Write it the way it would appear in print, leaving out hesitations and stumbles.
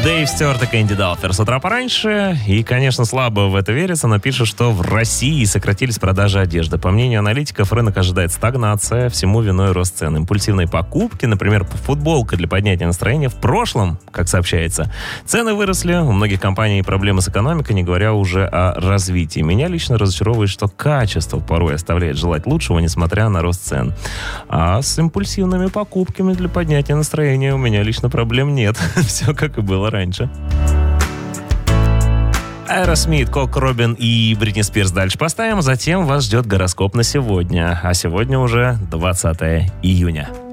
Дэйв Стюарт и Кэнди Далфер с утра пораньше. И, конечно, слабо в это верится, но пишет, что в России сократились продажи одежды. По мнению аналитиков, рынок ожидает стагнация, всему виной рост цен. Импульсивные покупки, например, футболка для поднятия настроения. В прошлом, как сообщается, цены выросли, у многих компаний проблемы с экономикой, не говоря уже о развитии. Меня лично разочаровывает, что качество порой оставляет желать лучшего, несмотря на рост цен. А с импульсивными покупками для поднятия настроения у меня лично проблем нет. Все как и было раньше. Аэросмит, Кок Робин и Бритни Спирс дальше поставим. Затем вас ждет гороскоп на сегодня. А сегодня уже 20 июня.